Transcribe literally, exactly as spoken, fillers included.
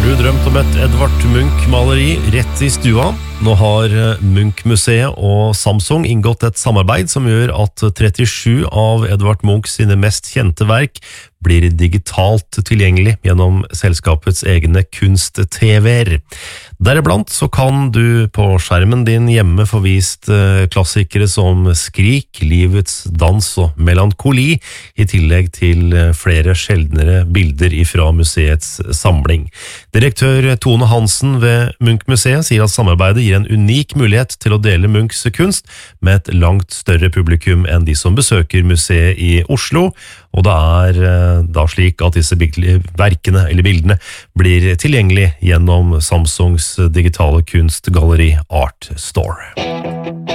du drømt om et Edvard Munch-maleri rett i stua? Nå har Munch-museet og Samsung inngått et samarbeid som gjør at trettisju av Edvard Munch sine mest kjente verk blir digitalt tilgjengelig gjennom selskapets egne kunst-T V-er. Deriblant så kan du på skjermen din hjemme få vist klassikere som Skrik, Livets dans og Melankoli, i tillegg til flere sjeldnere bilder ifra museets samling. Direktør Tone Hansen ved Munch-museet sier at samarbeidet gir en unik mulighet til å dele Munchs kunst med et langt større publikum enn de som besøker museet i Oslo, og det er da slik at disse verkene eller bildene blir tilgjengelig gjennom Samsungs digitale kunstgalleri Art Store.